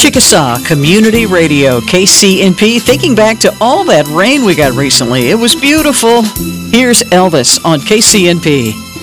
Chickasaw Community Radio, KCNP, thinking back to all that rain we got recently. It was beautiful. Here's Elvis on KCNP.